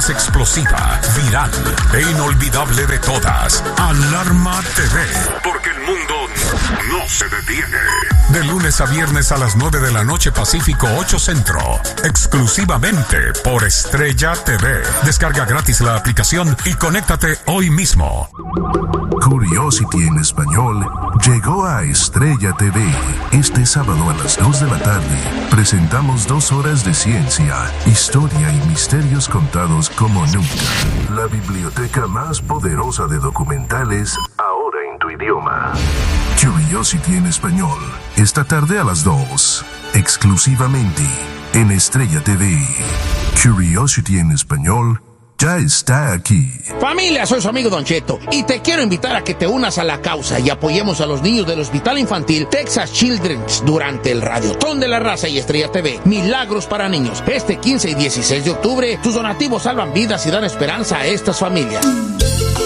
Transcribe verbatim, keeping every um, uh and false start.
más explosiva, viral e inolvidable de todas. Alarma T V. Porque el mundo no se detiene. De lunes a viernes a las nueve de la noche Pacífico, ocho Centro. Exclusivamente por Estrella T V. Descarga gratis la aplicación y conéctate hoy mismo. Curiosity en español llegó a Estrella T V. Este sábado a las dos de la tarde presentamos dos horas de ciencia, historia y misterios contados como nunca. La biblioteca más poderosa de documentales ahora en tu idioma. Curiosity en español. Esta tarde a las dos. Exclusivamente en Estrella T V. Curiosity en español ya está aquí. Familia, soy su amigo Don Cheto y te quiero invitar a que te unas a la causa y apoyemos a los niños del Hospital Infantil Texas Children's durante el Radiotón de la Raza y Estrella T V. Milagros para niños. Este quince y dieciséis de octubre, tus donativos salvan vidas y dan esperanza a estas familias.